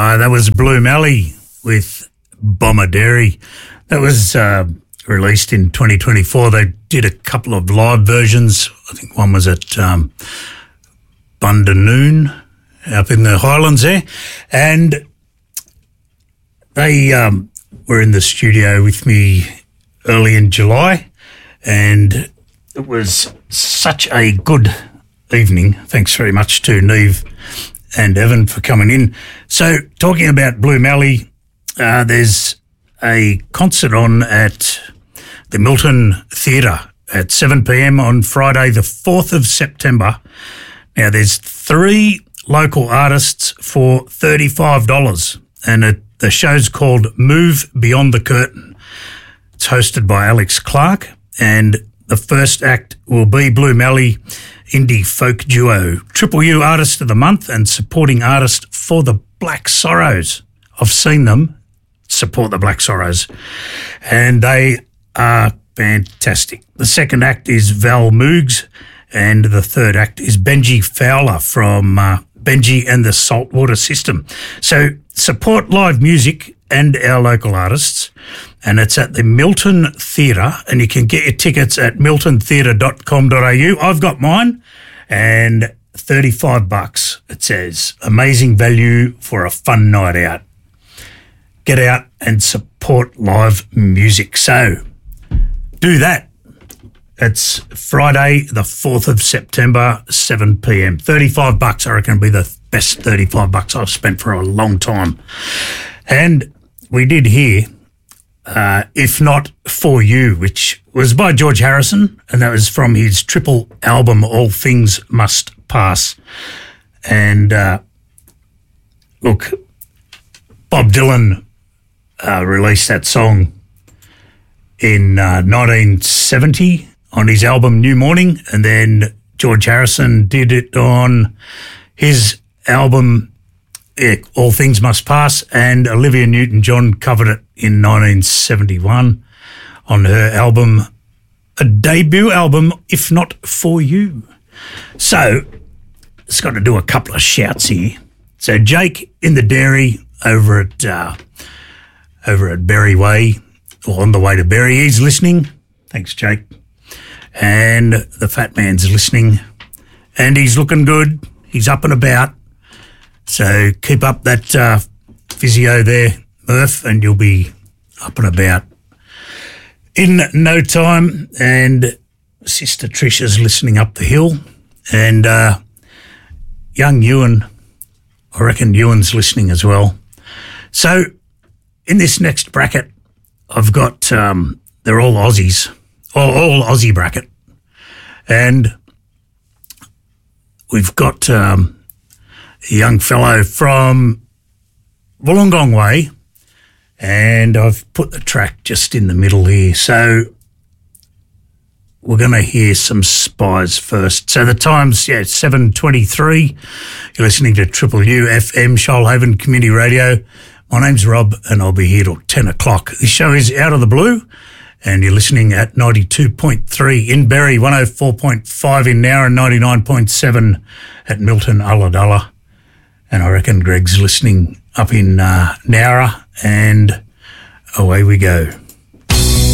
That was Blue Mally with Bomber Dairy. That was released in 2024. They did a couple of live versions. I think one was at Bundanoon up in the Highlands there. And they were in the studio with me early in July, and it was such a good evening. Thanks very much to Neve and Evan for coming in. So talking about Blue Mally, there's a concert on at the Milton Theatre at 7 p.m. on Friday the 4th of September. Now there's 3 local artists for $35, and the show's called Move Beyond the Curtain. It's hosted by Alex Clark, and the first act will be Blue Mally indie folk duo, Triple U Artist of the Month and supporting artist for the Black Sorrows. I've seen them support the Black Sorrows, and they are fantastic. The second act is Val Moogs, and the third act is Benji Fowler from Benji and the Saltwater System. So support live music and our local artists, and it's at the Milton Theatre, and you can get your tickets at miltontheatre.com.au. I've got mine, and $35, it says. Amazing value for a fun night out. Get out and support live music. So do that. It's Friday, the 4th of September, 7 p.m. $35, I reckon, will be the best $35 I've spent for a long time. And we did hear If Not For You, which was by George Harrison, and that was from his triple album, All Things Must Pass. And look, Bob Dylan released that song in 1970 on his album New Morning, and then George Harrison did it on his album All Things Must Pass, and Olivia Newton-John covered it in 1971 on her album, a debut album, If Not For You. So it's got to do a couple of shouts here. So Jake in the dairy over at Berry Way, or on the way to Berry, he's listening. Thanks, Jake. And the Fat Man's listening, and he's looking good. He's up and about. So keep up that physio there, Murph, and you'll be up and about in no time. And Sister Trisha's listening up the hill, and young Ewan, I reckon Ewan's listening as well. So in this next bracket, I've got, they're all Aussies, all Aussie bracket. And we've got a young fellow from Wollongong Way, and I've put the track just in the middle here. So we're going to hear some Spies first. So the time's, 7:23. You're listening to Triple U FM, Shoalhaven Community Radio. My name's Rob, and I'll be here till 10 o'clock. This show is Out of the Blue, and you're listening at 92.3 in Berry, 104.5 in Nowra, and 99.7 at Milton Ulladulla. And I reckon Greg's listening up in Nowra, and away we go.